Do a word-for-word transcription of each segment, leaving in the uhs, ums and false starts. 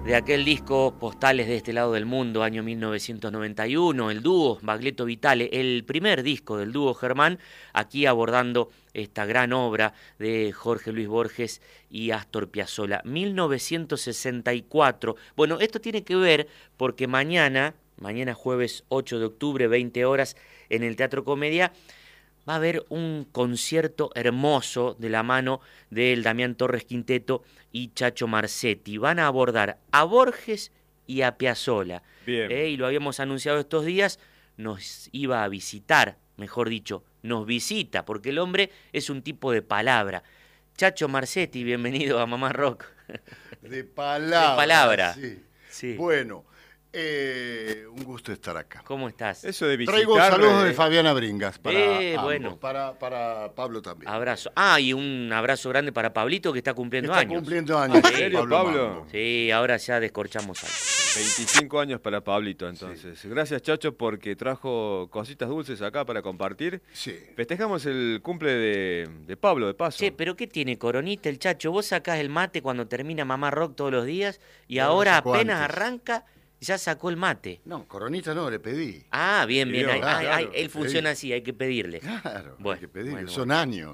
de aquel disco Postales de este lado del mundo, año mil novecientos noventa y uno, el dúo Baglietto Vitale, el primer disco del dúo Germán, aquí abordando esta gran obra de Jorge Luis Borges y Astor Piazzolla, mil novecientos sesenta y cuatro. Bueno, esto tiene que ver porque mañana, mañana jueves ocho de octubre, veinte horas, en el Teatro Comedia, va a haber un concierto hermoso de la mano del Damián Torres Quinteto y Chacho Marcetti. Van a abordar a Borges y a Piazzolla. Bien. Eh, y lo habíamos anunciado estos días, nos iba a visitar, mejor dicho, nos visita, porque el hombre es un tipo de palabra. Chacho Marcetti, bienvenido a Mamá Rock. De palabra. De palabra. Sí. Sí. Bueno, eh, un gusto estar acá. ¿Cómo estás? Eso de visitar... Traigo saludos eh, de Fabiana Bringas para Eh, ambos, bueno. para, para Pablo también. Abrazo. Ah, y un abrazo grande para Pablito que está cumpliendo Está años. cumpliendo años. ¿En serio, Pablo? Mambo. Sí, ahora ya descorchamos algo. veinticinco años para Pablito, entonces. Gracias, Chacho, porque trajo cositas dulces acá para compartir. Sí. Festejamos el cumple de, de Pablo, de paso. Che, pero ¿qué tiene Coronita el Chacho? Vos sacás el mate cuando termina Mamá Rock todos los días y No, lo ahora sacó apenas antes. arranca, ya sacó el mate. No, Coronita no, le pedí. Ah, bien, bien. Pidió, Ay, ah, ay, claro, ay, él le funciona pedí. así, hay que pedirle. Claro, hay Bueno, que pedir. bueno, Son bueno. años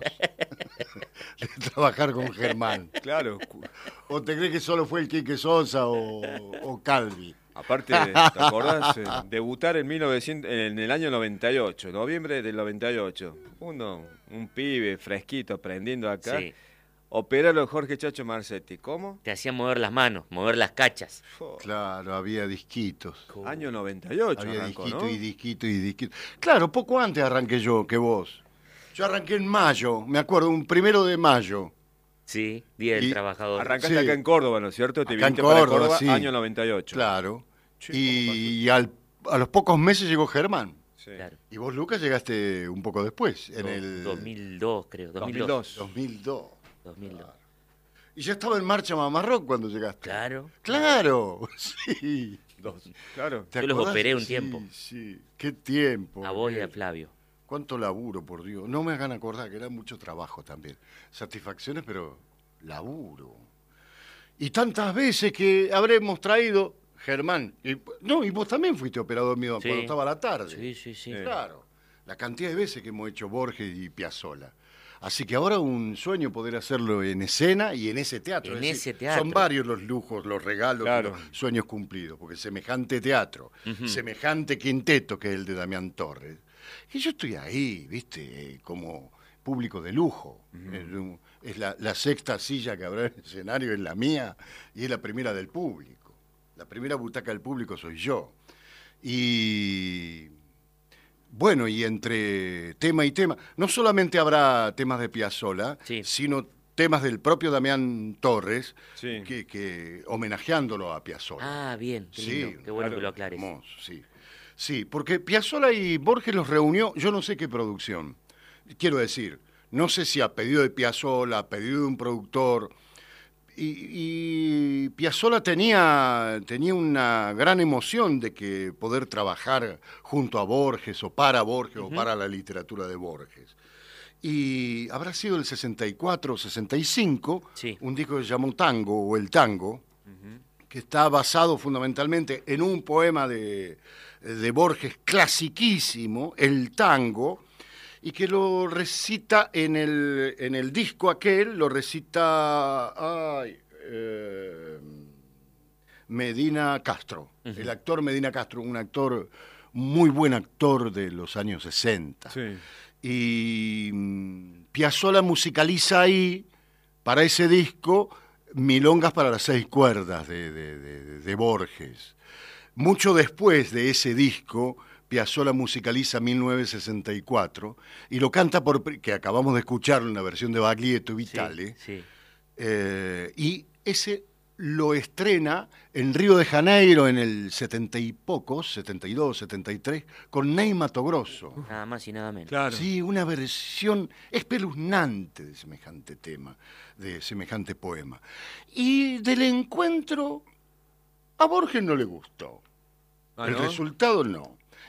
de trabajar con Germán. Claro. cu- ¿O te crees que solo fue el Quique Sosa o, o Calvi? Aparte, ¿te acordás? Eh, debutar en, mil novecientos, en el año noventa y ocho, noviembre del noventa y ocho. Uno, un pibe fresquito aprendiendo acá. Sí, Operarlo Jorge Chacho Marcetti. ¿Cómo? te hacía mover las manos, mover las cachas. Oh, Claro, había disquitos. año noventa y ocho Había arrancó, disquito ¿no? y disquito y disquito. Claro, poco antes arranqué yo que vos. Yo arranqué en mayo, me acuerdo, un primero de mayo. Sí, Día del Y Trabajador. Arrancaste Sí. acá en Córdoba, ¿no es cierto? Te Acá en viniste para Córdoba, Córdoba, sí. año noventa y ocho. Claro. Che, ¿cómo Y, y al- a los pocos meses llegó Germán. Sí. Claro. Y vos, Lucas, llegaste un poco después, en Do- el dos mil dos, creo. dos mil dos mil dos. dos. dos mil dos. dos mil dos. Y ya estaba en marcha Mamá Rock cuando llegaste. Claro. Claro, sí. Dos. Claro. ¿Te Yo los acordás? operé un Sí, tiempo. Sí, qué tiempo. A vos y eh. a Flavio. Cuánto laburo, por Dios. No me hagan acordar que era mucho trabajo también. Satisfacciones, pero laburo. Y tantas veces que habremos traído, Germán, y, no, y vos también fuiste operador mío Sí. cuando estaba a la tarde. Sí, sí, sí. Sí. Claro, la cantidad de veces que hemos hecho Borges y Piazzolla. Así que ahora un sueño poder hacerlo en escena y en ese teatro. En Es decir, ese teatro. Son varios los lujos, los regalos, Claro. los sueños cumplidos, porque semejante teatro, Ujú. semejante quinteto que es el de Damián Torres. Y yo estoy ahí, viste, eh, como público de lujo. Es, un- es la, la sexta silla que habrá en el escenario, es la mía, y es la primera del público. La primera butaca del público soy yo. Y bueno, y entre tema y tema, no solamente habrá temas de Piazzolla, Sí. sino temas del propio Damián Torres, Sí. que, que homenajeándolo a Piazzolla. Ah, bien. Qué, Sí, lindo. Qué bueno claro, que lo aclares. Hermoso, sí. Sí, porque Piazzolla y Borges los reunió, yo no sé qué producción. Quiero decir, no sé si a pedido de Piazzolla, a pedido de un productor. Y, y Piazzolla tenía, tenía una gran emoción de que poder trabajar junto a Borges o para Borges o para la literatura de Borges. Y habrá sido el sesenta y cuatro o sesenta y cinco, Sí. un disco que se llamó Tango o El Tango, que está basado fundamentalmente en un poema de, de Borges clasiquísimo, El Tango, y que lo recita en el, en el disco aquel, lo recita ay, eh, Medina Castro, Ujú. el actor Medina Castro, un actor, muy buen actor de los años sesenta. Sí. Y mm, Piazzolla musicaliza ahí, para ese disco, Milongas para las seis cuerdas de, de- de- de Borges. Mucho después de ese disco, Piazzolla musicaliza mil novecientos sesenta y cuatro y lo canta por, pri- que acabamos de escucharlo en la versión de Baglietto y Sí, Vitale, sí. eh, y ese lo estrena en Río de Janeiro en el setenta y pocos, setenta y dos, setenta y tres, con Ney Matogrosso. Nada más y nada menos. Claro. Sí, una versión espeluznante de semejante tema, de semejante poema. Y del encuentro, a Borges no le gustó. Ah, El ¿no? resultado no.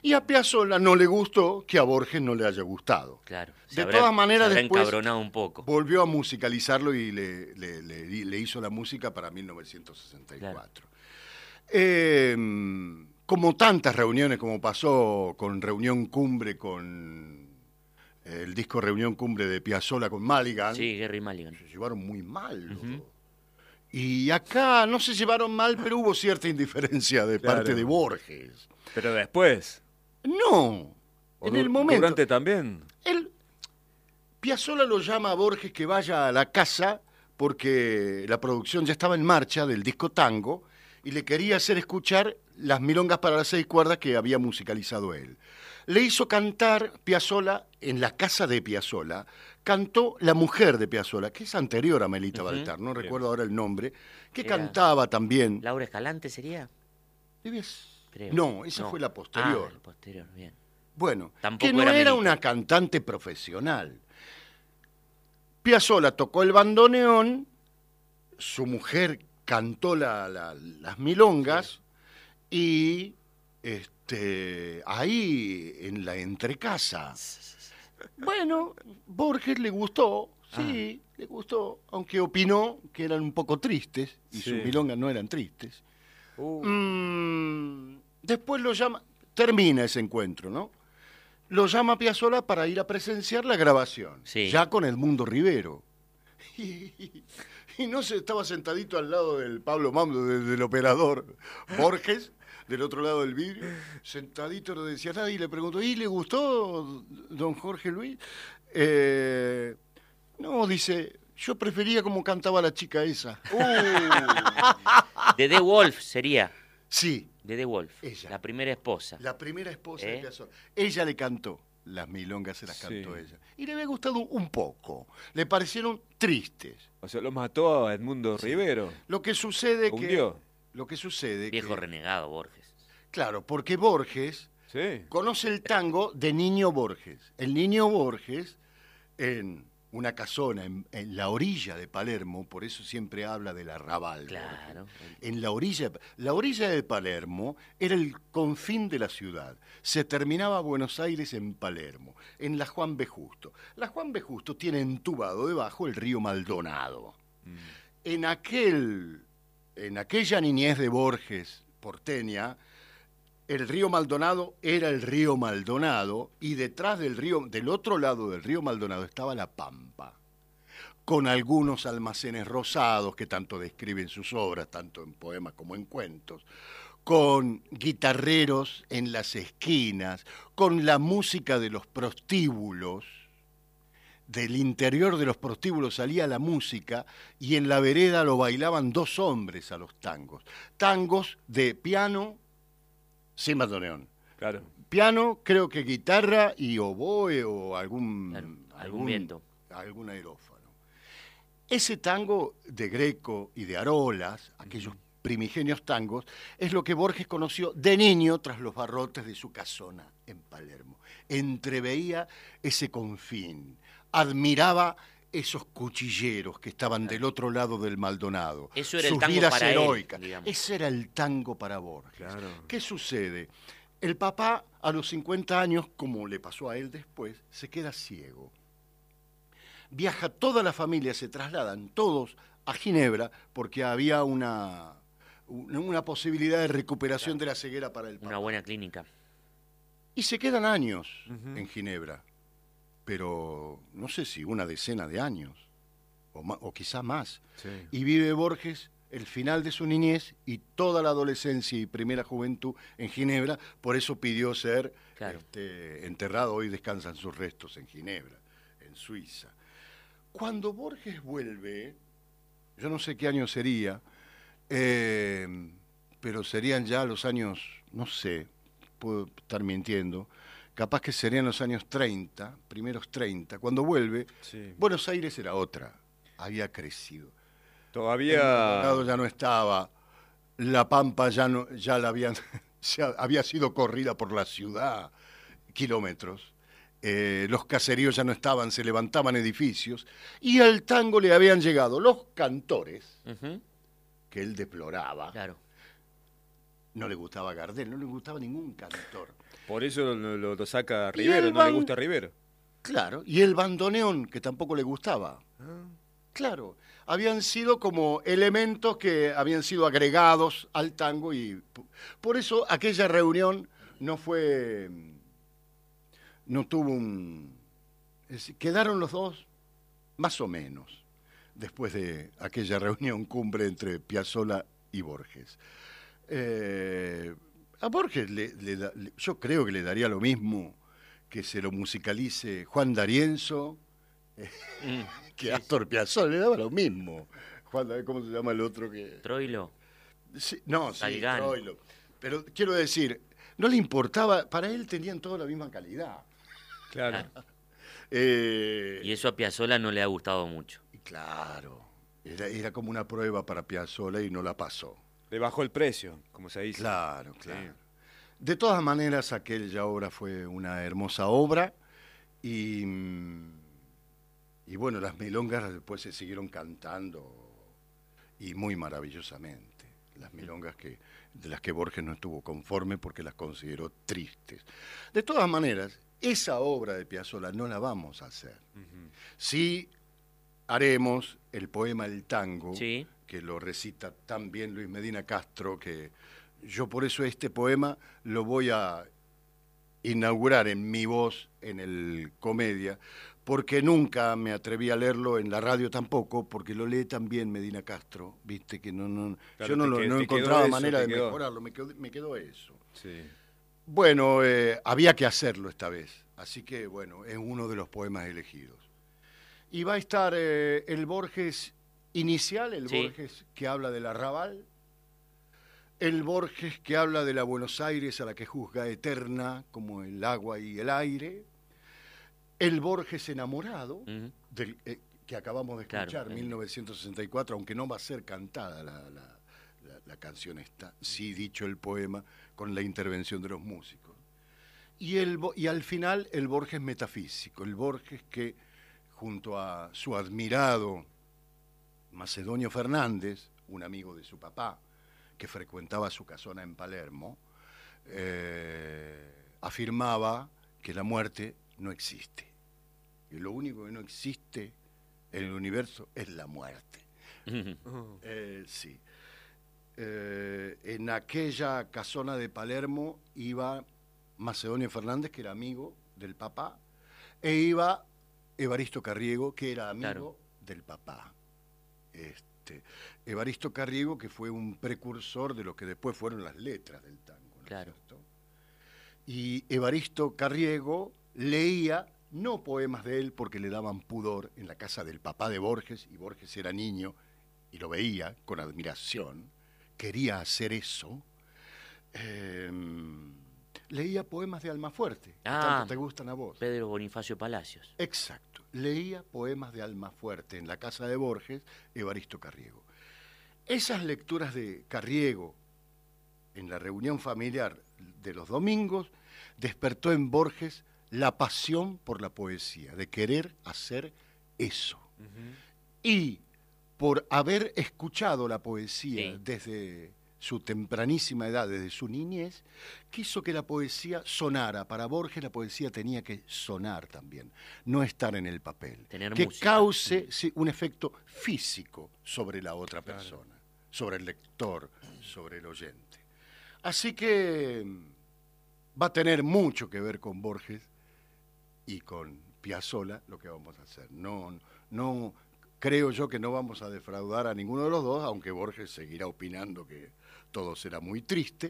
Y a Piazzolla no le gustó que a Borges no le haya gustado. Claro. Se De habrá- todas maneras, se habrá después encabronado un poco. volvió a musicalizarlo y le, le- le- le hizo la música para mil novecientos sesenta y cuatro. Eh, como tantas reuniones, como pasó con Reunión Cumbre, con el disco Reunión Cumbre de Piazzolla con Maligan, Sí, Gary Mulligan. se llevaron muy mal. los Ujú. dos. Y acá no se llevaron mal, pero hubo cierta indiferencia de Claro. parte de Borges. Pero después. No, ¿O en du- el momento. Durante también. Él, Piazzolla lo llama a Borges que vaya a la casa porque la producción ya estaba en marcha del disco Tango y le quería hacer escuchar las milongas para las seis cuerdas que había musicalizado él. Le hizo cantar Piazzolla en la casa de Piazzolla, cantó La mujer de Piazzolla, que es anterior a Melita Ujú. Baltar, no Bien. recuerdo ahora el nombre, que Era- cantaba también. ¿Laura Escalante sería? Debía s- Creo. No, esa No. fue la posterior. Ah, la posterior, bien. Bueno, Tampoco que no era era, Melita. una cantante profesional. Piazzolla tocó el bandoneón, su mujer cantó la- la- las milongas y este, ahí en la entrecasa. Bueno, Borges le gustó, sí, le gustó, aunque opinó que eran un poco tristes y Sí. sus milongas no eran tristes. Uh, Mm, después lo llama, termina ese encuentro, ¿no? Lo llama Piazzolla para ir a presenciar la grabación, Sí. ya con Edmundo Rivero. Y, y no se estaba sentadito al lado del Pablo Mamdo, de- del operador Borges, del otro lado del vidrio, sentadito, no decía nada, y le preguntó, ¿y le gustó don Jorge Luis? Eh, no, dice, yo prefería como cantaba la chica esa. De The Wolf sería. Sí, De The Wolf. Ella. La primera esposa. la primera esposa ¿Eh? de Piazzolla. Ella le cantó, las milongas se las Sí. cantó ella. Y le había gustado un poco, le parecieron tristes. o sea, lo mató a Edmundo Rivero. Lo que sucede Lo que... hundió. Lo que sucede Viejo que... renegado, Borges. Claro, porque Borges Sí. conoce el tango de Niño Borges. El Niño Borges, en una casona en, en la orilla de Palermo, por eso siempre habla del arrabal. Claro. Borges. En la orilla, la orilla de Palermo era el confín de la ciudad. Se terminaba Buenos Aires en Palermo, en la Juan B. Justo. La Juan B. Justo tiene entubado debajo el río Maldonado. En aquel, en aquella niñez de Borges porteña, el río Maldonado era el río Maldonado y detrás del río, del otro lado del río Maldonado estaba la Pampa, con algunos almacenes rosados que tanto describen sus obras, tanto en poemas como en cuentos, con guitarreros en las esquinas, con la música de los prostíbulos. Del interior de los prostíbulos salía la música y en la vereda lo bailaban dos hombres a los tangos. Tangos de piano sin bandoneón. Claro. Piano, creo que guitarra y oboe o algún, Claro, algún viento. algún aerófono. Ese tango de Greco y de Arolas, aquellos primigenios tangos, es lo que Borges conoció de niño tras los barrotes de su casona en Palermo. Entreveía ese confín, admiraba esos cuchilleros que estaban del otro lado del Maldonado, Eso era el sus tango vidas para él, heroicas. digamos. Ese era el tango para Borges. Claro. ¿Qué sucede? El papá a los cincuenta años, como le pasó a él después, se queda ciego. Viaja toda la familia, se trasladan todos a Ginebra porque había una, una una posibilidad de recuperación de la ceguera para el papá. Una buena clínica. Y se quedan años Ujú. en Ginebra, pero no sé si una decena de años, o, ma- o quizá más. Sí. Y vive Borges el final de su niñez y toda la adolescencia y primera juventud en Ginebra, por eso pidió ser Claro. este, enterrado, hoy descansan sus restos en Ginebra, en Suiza. Cuando Borges vuelve, yo no sé qué año sería, eh, pero serían ya los años, no sé, puedo estar mintiendo, capaz que serían los años treinta, primeros treinta, cuando vuelve, Sí. Buenos Aires era otra, había crecido. El Todavía. Maldonado ya no estaba, la Pampa ya no, ya la habían, ya había sido corrida por la ciudad kilómetros. Eh, los caseríos ya no estaban, se levantaban edificios y al tango le habían llegado los cantores Ujú. que él deploraba, Claro. no le gustaba Gardel, no le gustaba ningún cantor. Por eso lo, lo, lo saca Y Rivero, el no le ban- gusta Rivero. Claro, y el bandoneón, que tampoco le gustaba. Claro, habían sido como elementos que habían sido agregados al tango y p- por eso aquella reunión no fue, no tuvo un... es decir, quedaron los dos más o menos después de aquella reunión cumbre entre Piazzolla y Borges. Eh, a Borges le- le da- le- yo creo que le daría lo mismo que se lo musicalice Juan D'Arienzo Mm, que Astor Piazzolla, le daba lo mismo. Juan, ¿cómo se llama el otro que...? Troilo. Sí, no, sí, Salgán. Troilo. Pero quiero decir, no le importaba, para él tenían toda la misma calidad. Claro. Eh, Y eso a Piazzolla no le ha gustado mucho. y claro, era, era como una prueba para Piazzolla y no la pasó. Le bajó el precio, como se dice. Claro, claro. Sí. De todas maneras, aquella obra fue una hermosa obra y, mm, y bueno, las milongas después se siguieron cantando y muy maravillosamente. Las milongas que, de las que Borges no estuvo conforme porque las consideró tristes. De todas maneras, esa obra de Piazzolla no la vamos a hacer. Ujú. Sí haremos el poema El Tango, Sí. que lo recita tan bien Luis Medina Castro, que yo por eso este poema lo voy a inaugurar en mi voz en el Comedia, porque nunca me atreví a leerlo en la radio tampoco, porque lo lee también Medina Castro, viste que no, no Claro, yo no, te lo- que- no te encontraba quedó eso, manera te de quedó. mejorarlo, me quedó, me quedó eso. Sí. Bueno, eh, había que hacerlo esta vez, así que bueno, es uno de los poemas elegidos. Y va a estar eh, el Borges inicial, el Sí. Borges que habla del arrabal, el Borges que habla de la Buenos Aires a la que juzga eterna como el agua y el aire, el Borges enamorado, Ujú. del, eh, que acabamos de Claro, escuchar, el- mil novecientos sesenta y cuatro, aunque no va a ser cantada la, la- la- la canción esta, sí dicho el poema con la intervención de los músicos. Y, el, Bo- y al final el Borges metafísico, el Borges que junto a su admirado Macedonio Fernández, un amigo de su papá, que frecuentaba su casona en Palermo, eh, afirmaba que la muerte no existe. Y lo único que no existe en el universo es la muerte. Ujú. Eh, sí. Eh, en aquella casona de Palermo iba Macedonio Fernández, que era amigo del papá, e iba Evaristo Carriego, que era amigo Claro. del papá. Este, Evaristo Carriego, que fue un precursor de lo que después fueron las letras del tango, ¿no es Claro. cierto? Y Evaristo Carriego leía no poemas de él porque le daban pudor en la casa del papá de Borges, y Borges era niño y lo veía con admiración, quería hacer eso. Eh, leía poemas de Almafuerte, que Ah. tanto te gustan a vos. Pedro Bonifacio Palacios. Exacto, leía poemas de Almafuerte en la casa de Borges, Evaristo Carriego. Esas lecturas de Carriego en la reunión familiar de los domingos despertó en Borges la pasión por la poesía, de querer hacer eso. Y por haber escuchado la poesía Sí. desde su tempranísima edad, desde su niñez, quiso que la poesía sonara. Para Borges la poesía tenía que sonar también, no estar en el papel. Tener que música. cause sí, un efecto físico sobre la otra Claro. persona, sobre el lector, sobre el oyente. Así que mm, va a tener mucho que ver con Borges y con Piazzolla lo que vamos a hacer. No, no creo yo que no vamos a defraudar a ninguno de los dos, aunque Borges seguirá opinando que todo será muy triste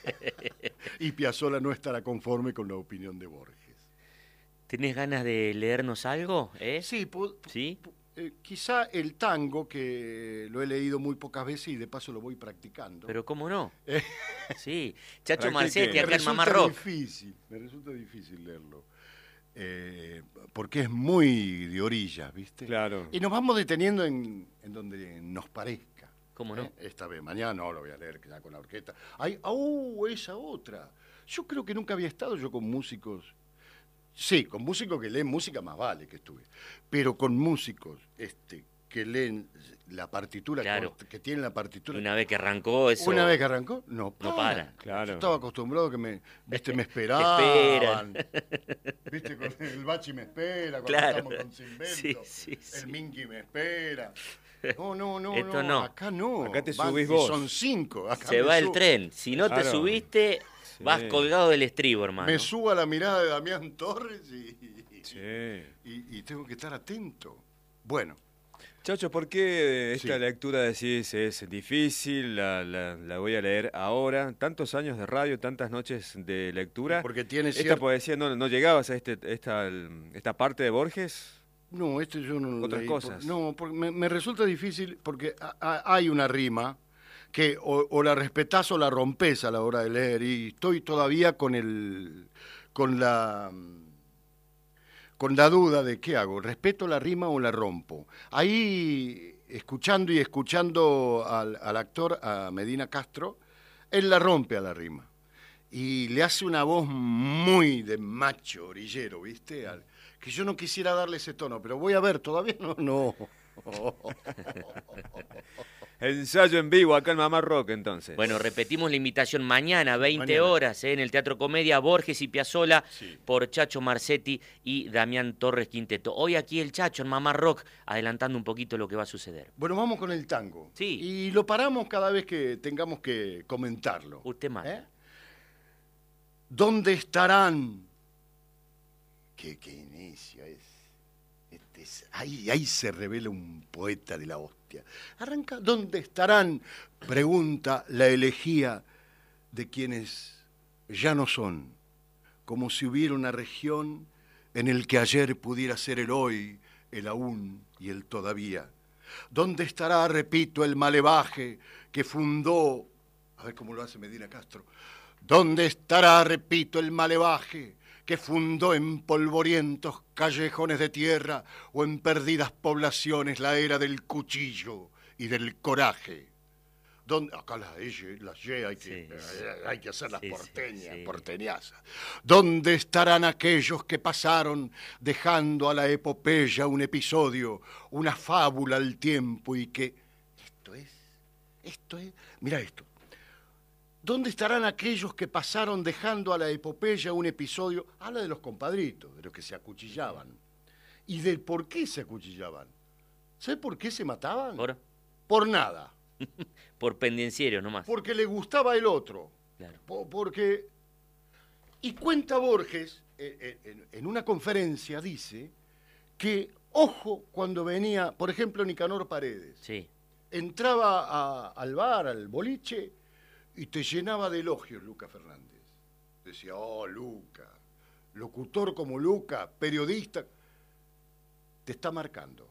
y Piazzolla no estará conforme con la opinión de Borges. ¿Tenés ganas de leernos algo? ¿Eh? Sí, pu- ¿Sí? pu- eh, quizá el tango, que lo he leído muy pocas veces y de paso lo voy practicando. Pero ¿cómo no? Eh. Sí. Chacho Practique. Marcetti, me acá en resulta Mamá Rock. difícil, me resulta difícil leerlo. Eh, porque es muy de orillas, ¿viste? Claro. Y nos vamos deteniendo en, en donde nos parezca. ¿Cómo no? ¿eh? Esta vez, mañana no lo voy a leer ya con la orquesta. Ay, ¡au! Esa otra. Yo creo que nunca había estado yo con músicos. Sí, con músicos que leen música más vale que estuve. Pero con músicos este, que leen la partitura, Claro. que tienen la partitura. Una vez que arrancó eso... Una vez que arrancó, no para. No para. Claro. Yo estaba acostumbrado que me, viste, me esperaban. esperan. Viste, con el Bachi me espera, cuando Claro. estamos con Sinvento. Sí, sí, sí. El Minky me espera. No, no, no, Esto no, no. acá no. Acá te Van- subís y vos. Son cinco. Acá Se me va el subo- tren. Si no te Claro. subiste, Sí. vas colgado del estribo, hermano. Me subo a la mirada de Damián Torres y, Sí. y, y tengo que estar atento. Bueno, Chacho, ¿por qué esta Sí. lectura decís es difícil? La, la, la voy a leer ahora. Tantos años de radio, tantas noches de lectura. porque tiene ¿Esta cierto... poesía no, no llegabas a este, esta, esta parte de Borges? No, este yo no lo Otras leí, cosas. por- no, porque me, me resulta difícil porque a- a- hay una rima que o, o la respetás o la rompés a la hora de leer y estoy todavía con el con la con la duda de qué hago, respeto la rima o la rompo. Ahí escuchando y escuchando al, al actor, a Medina Castro, él la rompe a la rima y le hace una voz muy de macho orillero, ¿viste? Al- que yo no quisiera darle ese tono, pero voy a ver, todavía no, no. Ensayo en vivo acá en Mamá Rock, entonces. Bueno, repetimos la invitación mañana, veinte Mañana. horas, eh, en el Teatro Comedia, Borges y Piazzolla, Sí. por Chacho Marcetti y Damián Torres Quinteto. Hoy aquí el Chacho en Mamá Rock, adelantando un poquito lo que va a suceder. Bueno, vamos con el tango. Sí. Y lo paramos cada vez que tengamos que comentarlo. Usted manda. ¿Eh? ¿Dónde estarán? Qué, qué inicio es. Este es- ahí, ahí se revela un poeta de la hostia. Arranca, ¿dónde estarán? Pregunta la elegía de quienes ya no son, como si hubiera una región en el que ayer pudiera ser el hoy, el aún y el todavía. ¿Dónde estará, repito, el malevaje que fundó, a ver cómo lo hace Medina Castro, ¿dónde estará, repito, el malevaje que fundó en polvorientos callejones de tierra o en perdidas poblaciones la era del cuchillo y del coraje? ¿Dónde, acá las Y, las Y hay que, Sí, hay que hacerlas sí, sí, porteñas, sí. porteñazas. ¿Dónde estarán aquellos que pasaron dejando a la epopeya un episodio, una fábula al tiempo y que... Esto es, esto es, mira esto. ¿Dónde estarán aquellos que pasaron dejando a la epopeya un episodio? Habla de los compadritos, de los que se acuchillaban. Y del por qué se acuchillaban. ¿Sabe por qué se mataban? Por, Por nada. por pendenciero nomás. Porque le gustaba el otro. Claro. Po- Porque... Y cuenta Borges, eh, eh, en en una conferencia dice que, ojo, cuando venía, por ejemplo, Nicanor Paredes, Sí. entraba a- al bar, al boliche, y te llenaba de elogios Luca Fernández. Decía, oh, Luca, locutor como Luca, periodista, te está marcando.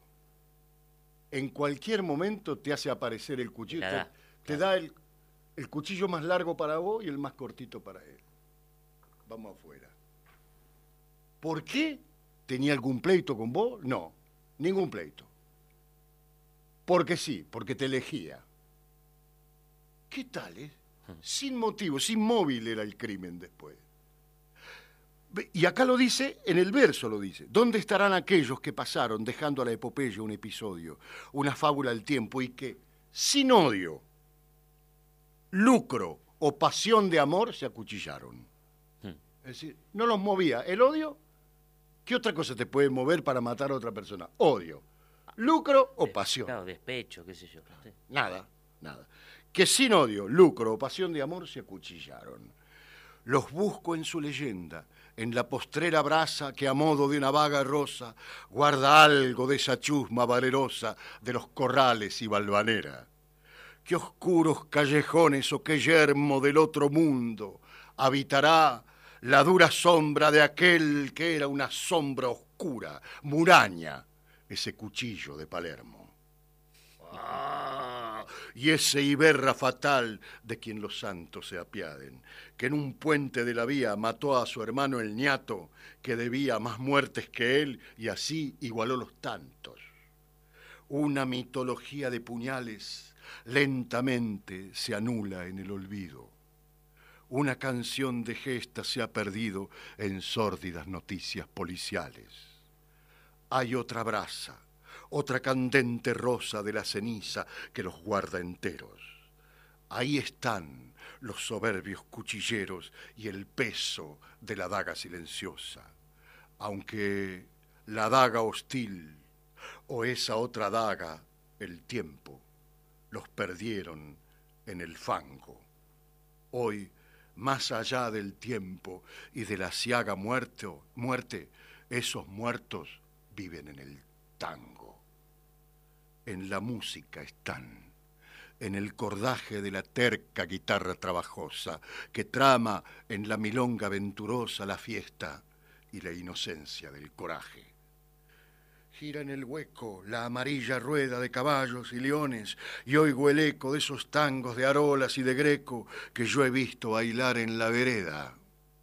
En cualquier momento te hace aparecer el cuchillo, Te te, la da, te da el, el cuchillo más largo para vos y el más cortito para él. Vamos afuera. ¿Por qué? ¿Tenía algún pleito con vos? No, ningún pleito. Porque sí, porque te elegía. ¿Qué tal, eh? Sin motivo, sin móvil era el crimen después. Ve, y acá lo dice, en el verso lo dice. ¿Dónde estarán aquellos que pasaron dejando a la epopeya un episodio, una fábula al tiempo y que, sin odio, lucro o pasión de amor, se acuchillaron? Hmm. Es decir, no los movía. ¿El odio? ¿Qué otra cosa te puede mover para matar a otra persona? Odio. ¿Lucro o pasión? Claro, despecho, qué sé yo. Sí. Nada, nada. Que sin odio, lucro o pasión de amor se acuchillaron. Los busco en su leyenda, en la postrera brasa que a modo de una vaga rosa guarda algo de esa chusma valerosa de los corrales y Valvanera. Qué oscuros callejones o qué yermo del otro mundo habitará la dura sombra de aquel que era una sombra oscura, muraña, ese cuchillo de Palermo. Ah, y ese Iberra fatal de quien los santos se apiaden, que en un puente de la vía mató a su hermano el ñato, que debía más muertes que él, y así igualó los tantos. Una mitología de puñales lentamente se anula en el olvido. Una canción de gestas se ha perdido en sórdidas noticias policiales. Hay otra brasa, otra candente rosa de la ceniza que los guarda enteros. Ahí están los soberbios cuchilleros y el peso de la daga silenciosa, aunque la daga hostil o esa otra daga, el tiempo, los perdieron en el fango. Hoy, más allá del tiempo y de la ciaga muerte, muerte, esos muertos viven en el tango. En la música están, en el cordaje de la terca guitarra trabajosa que trama en la milonga venturosa la fiesta y la inocencia del coraje. Gira en el hueco la amarilla rueda de caballos y leones y oigo el eco de esos tangos de Arolas y de Greco que yo he visto bailar en la vereda.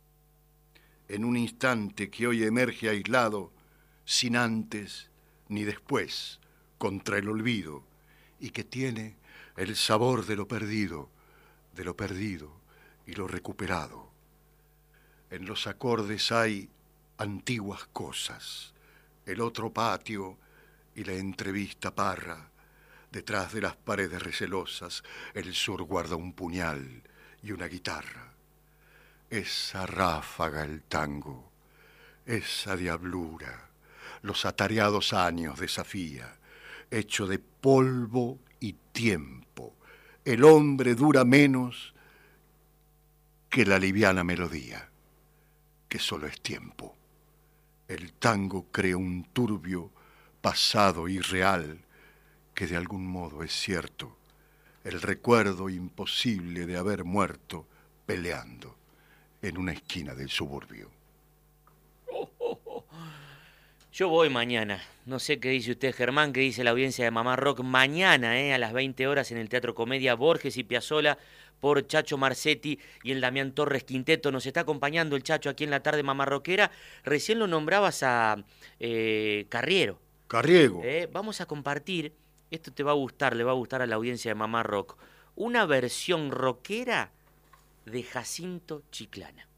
En un instante que hoy emerge aislado, sin antes ni después, contra el olvido, y que tiene el sabor de lo perdido, de lo perdido y lo recuperado. En los acordes hay antiguas cosas, el otro patio y la entrevista parra. Detrás de las paredes recelosas, el sur guarda un puñal y una guitarra. Esa ráfaga el tango, esa diablura, los atareados años desafía, hecho de polvo y tiempo. El hombre dura menos que la liviana melodía, que solo es tiempo. El tango crea un turbio pasado irreal que de algún modo es cierto, el recuerdo imposible de haber muerto peleando en una esquina del suburbio. Oh, oh, oh. Yo voy mañana. No sé qué dice usted, Germán, qué dice la audiencia de Mamá Rock. Mañana, eh, a las veinte horas en el Teatro Comedia, Borges y Piazzolla por Chacho Marcetti y el Damián Torres Quinteto. Nos está acompañando el Chacho aquí en la tarde Mamá Rockera. Recién lo nombrabas a eh, Carriero. Carriego. Eh, vamos a compartir, esto te va a gustar, le va a gustar a la audiencia de Mamá Rock, una versión rockera de Jacinto Chiclana.